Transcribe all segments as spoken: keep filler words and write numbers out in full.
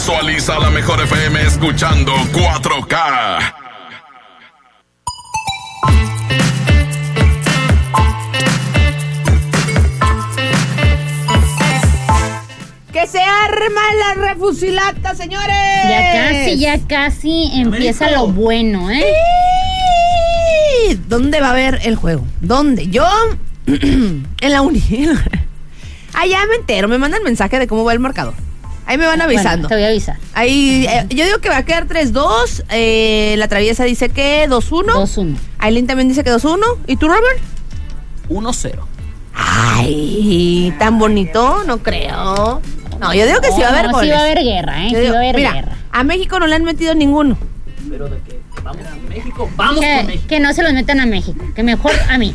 Visualiza la mejor F M escuchando cuatro K. ¡Que se arma la refusilata, señores! Ya casi, ya casi empieza México. Lo bueno, ¿eh? Sí. ¿Dónde va a haber el juego? ¿Dónde? Yo, en la uni. Ah, ya me entero, me mandan mensaje de cómo va el marcador. Ahí me van avisando. Bueno, te voy a avisar. Ahí, eh, yo digo que va a quedar tres dos. Eh, la Traviesa dice que dos uno. dos uno. Aileen también dice que dos uno. ¿Y tú, Robert? uno cero. Ay, tan bonito, no creo. No, yo digo que sí va a haber no, goles. Sí va a haber guerra, ¿eh? Yo Sí digo, va a haber mira, guerra. A México no le han metido ninguno. Pero de que vamos a México, vamos que, con México. Que no se los metan a México, que mejor a mí.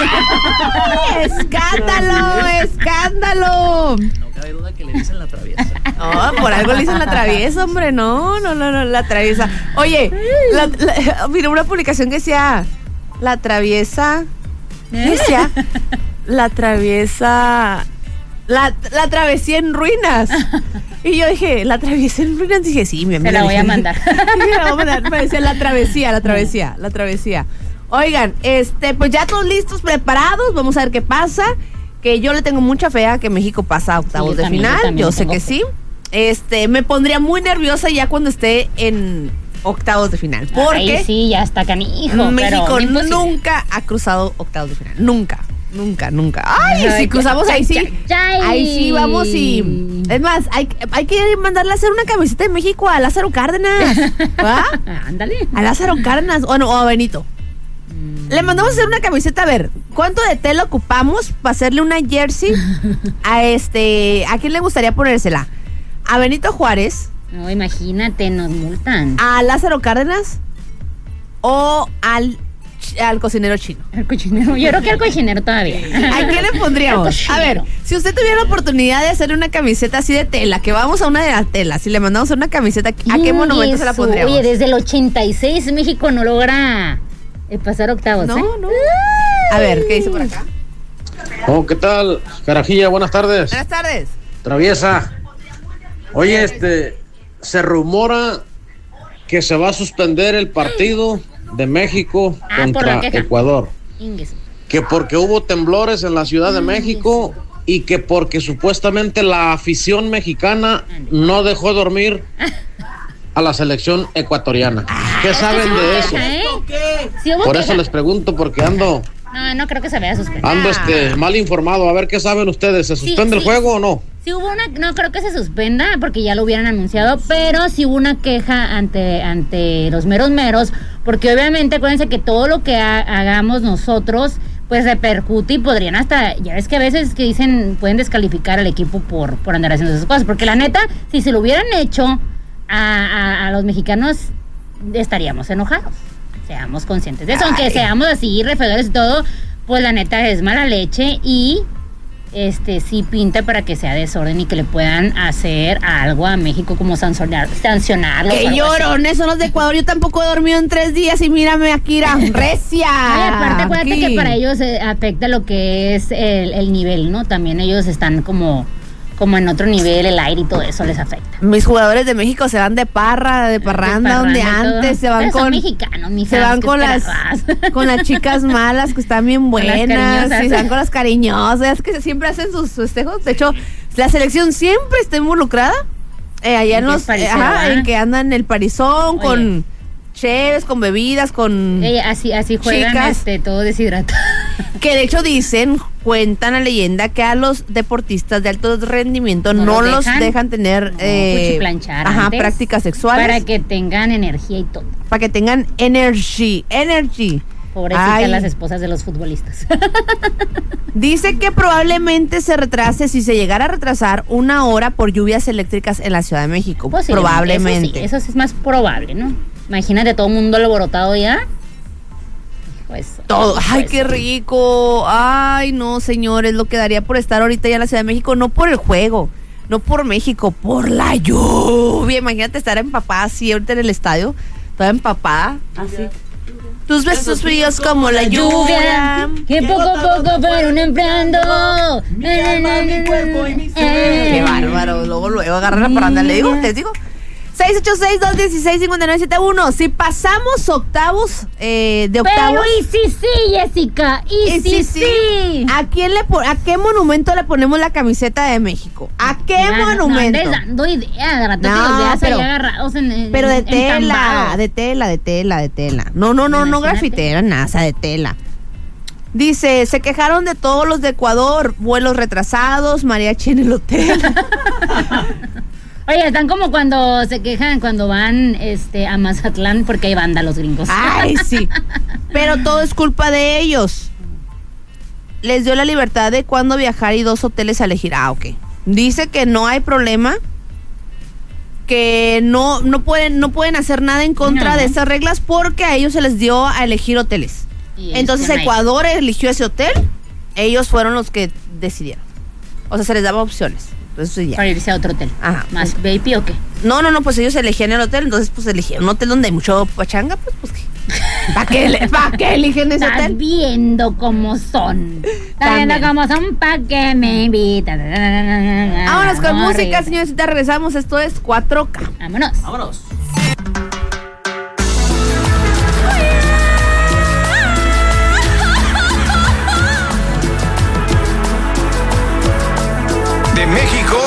¡Escándalo! ¡Escándalo! No cabe duda que le dicen la Traviesa. No, por algo le dicen la Traviesa, hombre. No, no, no, no, la Traviesa. Oye, la, la, mira una publicación que decía la Traviesa. Decía la Traviesa. La, la travesía en ruinas. Y yo dije, ¿la travesía en ruinas? Dije, sí, mi amiga. Se la voy a mandar. Sí, la voy a mandar. Me decía la travesía, la travesía, la travesía. Oigan, este, pues ya todos listos, preparados. Vamos a ver qué pasa. Que yo le tengo mucha fe a que México pasa a octavos sí, de también, final. Yo, yo sé que fe. sí. Este, me pondría muy nerviosa ya cuando esté en octavos de final. Porque Ahí sí, ya está canijo. México pero nunca ha cruzado octavos de final. Nunca. Nunca, nunca. Ay, Ay, si cruzamos ya, ahí sí. ya, ya. Ahí sí vamos y. Es más, hay, hay que mandarle a hacer una camiseta de México a Lázaro Cárdenas. ¿Va? Ándale. A Lázaro Cárdenas. O no, o a Benito. Mm. Le mandamos a hacer una camiseta. A ver, ¿cuánto de tela ocupamos para hacerle una jersey a este. ¿A quién le gustaría ponérsela? ¿A Benito Juárez? No, imagínate, nos multan. ¿A Lázaro Cárdenas? ¿O al al cocinero chino? Al cocinero, yo creo que al cocinero todavía. ¿A qué le pondríamos? A ver, si usted tuviera la oportunidad de hacer una camiseta así de tela, que vamos a una de las telas, si le mandamos una camiseta, ¿a qué monumento se la pondríamos? Oye, desde el ochenta y seis México no logra eh, pasar octavos, No, ¿eh? no. A ver, ¿qué dice por acá? Oh, ¿qué tal? Carajilla, buenas tardes. Buenas tardes. Traviesa. Oye, este, se rumora que se va a suspender el partido de México ah, contra Ecuador. Ingues. Que porque hubo temblores en la Ciudad de México y que porque supuestamente la afición mexicana no dejó dormir a la selección ecuatoriana. ¿Qué saben de eso? ¿Eh? ¿Sí Por eso queja? les pregunto, porque ando No, no creo que se vaya a suspender. ando este mal informado. A ver qué saben ustedes. ¿Se suspende sí, el sí. juego o no? Sí hubo una, no creo que se suspenda porque ya lo hubieran anunciado, pero sí hubo una queja ante ante los meros meros, porque obviamente acuérdense que todo lo que ha, hagamos nosotros pues repercute y podrían hasta, ya ves que a veces que dicen pueden descalificar al equipo por, por andar haciendo esas cosas, porque la neta, si se lo hubieran hecho a, a, a los mexicanos estaríamos enojados, seamos conscientes de eso. Ay. Aunque seamos así refedores y todo, pues la neta es mala leche y este sí pinta para que sea desorden y que le puedan hacer algo a México como sancionar, sancionarlo. ¡Qué llorones son los de Ecuador! Yo tampoco he dormido en tres días y mírame aquí, era recia. Ay, aparte acuérdate aquí. que para ellos eh, afecta lo que es el, el nivel, ¿no? También ellos están como como en otro nivel, el aire y todo eso les afecta. Mis jugadores de México se van de parra, de parranda, donde antes se van con mexicanos, mija, se van con las con las chicas malas que están bien buenas, y se van con las cariñosas, que siempre hacen sus festejos. De hecho, la selección siempre está involucrada eh, allá en, en los eh, ajá, en que andan el parizón. Oye. Con cheves, con bebidas, con Ey, así así juegan chicas, este todo deshidratado. Que de hecho dicen, cuentan la leyenda que a los deportistas de alto rendimiento no, no los, dejan, los dejan tener no, eh, ajá, antes, prácticas sexuales para que tengan energía y todo. Para que tengan energy, energy. Pobrecitas las esposas de los futbolistas. Dice que probablemente se retrase, si se llegara a retrasar, una hora por lluvias eléctricas en la Ciudad de México. Probablemente. Eso sí, eso sí es más probable, ¿no? Imagínate todo el mundo alborotado ya. Pues, todo. Pues, Ay, qué rico. Ay, no, señores, lo que daría por estar ahorita ya en la Ciudad de México, no por el juego, no por México, por la lluvia. Imagínate estar empapada así ahorita en el estadio, toda empapada, así. Tus besos fríos como la lluvia, que poco a poco fueron enfriando mi alma, mi cuerpo y mi ser. Qué bárbaro. Luego, luego agarra la parranda. Le digo, les digo. seis ocho seis, dos uno seis, cinco nueve siete uno. Si pasamos octavos eh, de octavos. Pero y si sí, Jessica, y, y si sí, sí. sí. ¿A quién le pon- a qué monumento le ponemos la camiseta de México? ¿A qué Ya, monumento? No andes dando idea, de rato No, que los veas pero- ahí agarrados en, en- Pero de en- tela, entambados. de tela, de tela, de tela. No, no, no, no Imagínate. grafitera, nada, o sea, de tela. Dice, se quejaron de todos los de Ecuador, vuelos retrasados, mariachi en el hotel. Oye, están como cuando se quejan cuando van este a Mazatlán porque hay banda los gringos. Ay, sí. Pero todo es culpa de ellos. Les dio la libertad de cuándo viajar y dos hoteles a elegir. Ah, ok. Dice que no hay problema, que no, no pueden, no pueden hacer nada en contra No. de esas reglas porque a ellos se les dio a elegir hoteles. Y Entonces este, Ecuador eligió ese hotel, ellos fueron los que decidieron. O sea, se les daba opciones. Entonces ya. para irse a otro hotel. Ajá. ¿Más V I P o qué? No, no, no, pues ellos elegían el hotel, entonces pues eligieron un hotel donde hay mucho pachanga, pues, pues, ¿para qué, le- pa' qué eligen ese Estás hotel? viendo cómo son. Estás También. viendo cómo son pa' que me invitan. Vámonos con Vamos a música, reírse. señorita, regresamos, esto es cuatro K. Vámonos. Vámonos.